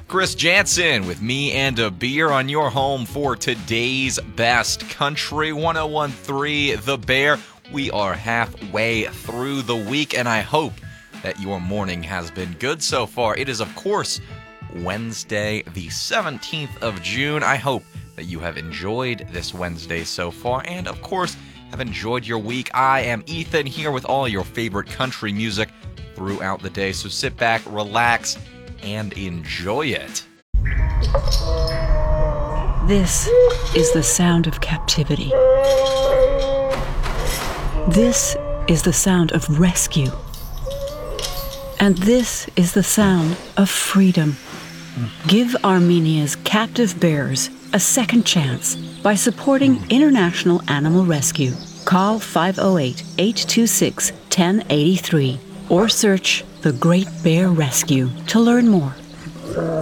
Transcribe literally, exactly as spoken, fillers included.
Chris Jansen with me and a beer on your home for today's best country. one oh one point three The Bear. We are halfway through the week, and I hope that your morning has been good so far. It is, of course, Wednesday, the seventeenth of June. I hope that you have enjoyed this Wednesday so far, and, of course, have enjoyed your week. I am Ethan, here with all your favorite country music throughout the day, so sit back, relax, and enjoy it. This is the sound of captivity. This is the sound of rescue. And this is the sound of freedom. Give Armenia's captive bears a second chance by supporting International Animal Rescue. Call five oh eight, eight two six, one oh eight three or search The Great Bear Rescue to learn more.